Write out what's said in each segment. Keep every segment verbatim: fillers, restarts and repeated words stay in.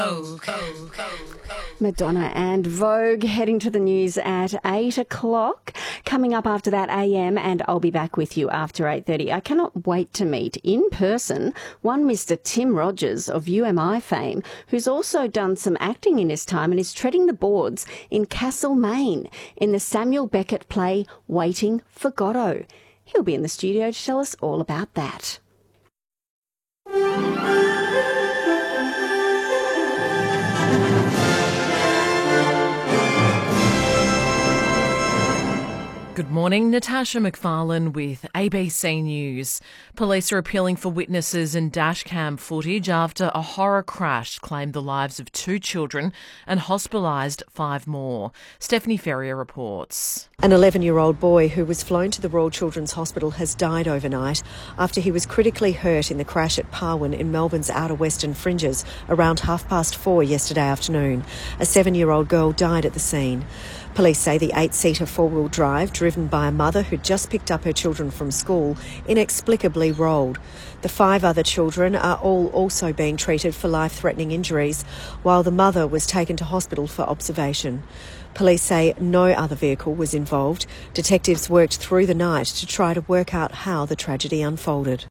Madonna and Vogue heading to the news at eight o'clock. Coming up after that A M, and I'll be back with you after eight thirty. I cannot wait to meet in person one Mister Tim Rogers of U M I fame, who's also done some acting in his time and is treading the boards in Castlemaine in the Samuel Beckett play Waiting for Godot. He'll be in the studio to tell us all about that. Good morning, Natasha McFarlane with A B C News. Police are appealing for witnesses and dashcam footage after a horror crash claimed the lives of two children and hospitalised five more. Stephanie Ferrier reports. An eleven-year-old boy who was flown to the Royal Children's Hospital has died overnight after he was critically hurt in the crash at Parwin in Melbourne's outer western fringes around half past four yesterday afternoon. A seven-year-old girl died at the scene. Police say the eight-seater four-wheel drive, driven by a mother who'd just picked up her children from school, inexplicably rolled. The five other children are all also being treated for life-threatening injuries, while the mother was taken to hospital for observation. Police say no other vehicle was involved. Detectives worked through the night to try to work out how the tragedy unfolded.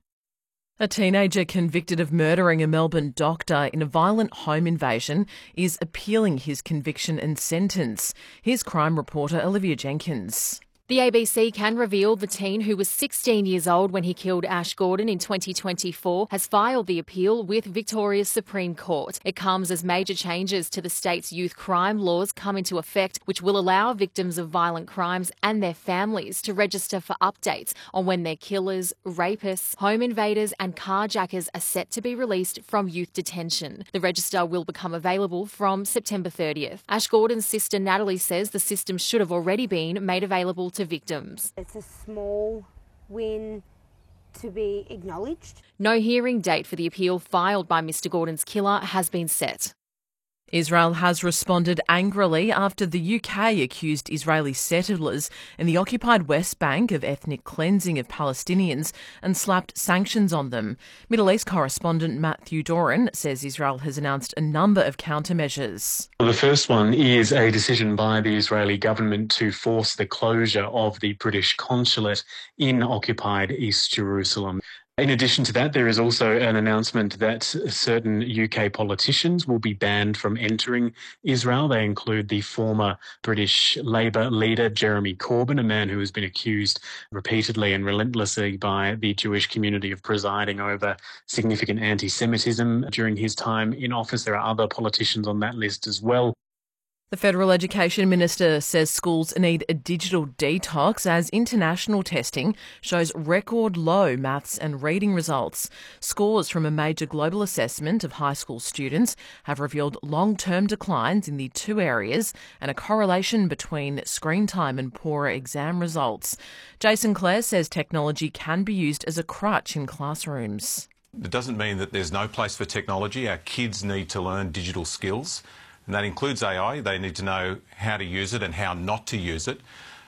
A teenager convicted of murdering a Melbourne doctor in a violent home invasion is appealing his conviction and sentence. Here's crime reporter Olivia Jenkins. The A B C can reveal the teen, who was sixteen years old when he killed Ash Gordon in twenty twenty-four, has filed the appeal with Victoria's Supreme Court. It comes as major changes to the state's youth crime laws come into effect, which will allow victims of violent crimes and their families to register for updates on when their killers, rapists, home invaders and carjackers are set to be released from youth detention. The register will become available from September thirtieth. Ash Gordon's sister Natalie says the system should have already been made available to victims. It's a small win to be acknowledged. No hearing date for the appeal filed by Mister Gordon's killer has been set. Israel has responded angrily after the U K accused Israeli settlers in the occupied West Bank of ethnic cleansing of Palestinians and slapped sanctions on them. Middle East correspondent Matthew Doran says Israel has announced a number of countermeasures. Well, the first one is a decision by the Israeli government to force the closure of the British consulate in occupied East Jerusalem. In addition to that, there is also an announcement that certain U K politicians will be banned from entering Israel. They include the former British Labour leader Jeremy Corbyn, a man who has been accused repeatedly and relentlessly by the Jewish community of presiding over significant anti-Semitism during his time in office. There are other politicians on that list as well. The Federal Education Minister says schools need a digital detox as international testing shows record low maths and reading results. Scores from a major global assessment of high school students have revealed long-term declines in the two areas and a correlation between screen time and poorer exam results. Jason Clare says technology can be used as a crutch in classrooms. It doesn't mean that there's no place for technology. Our kids need to learn digital skills. And that includes A I. They need to know how to use it and how not to use it.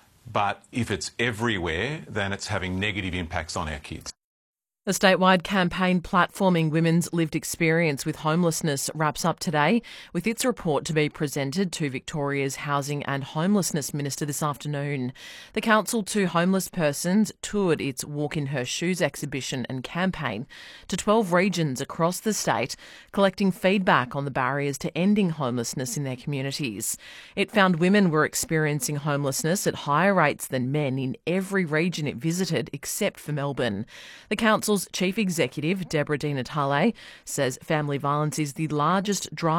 But if it's everywhere, then it's having negative impacts on our kids. A statewide campaign platforming women's lived experience with homelessness wraps up today, with its report to be presented to Victoria's Housing and Homelessness Minister this afternoon. The Council to Homeless Persons toured its Walk in Her Shoes exhibition and campaign to twelve regions across the state, collecting feedback on the barriers to ending homelessness in their communities. It found women were experiencing homelessness at higher rates than men in every region it visited except for Melbourne. The Council Chief Executive, Deborah Di Natale, says family violence is the largest driver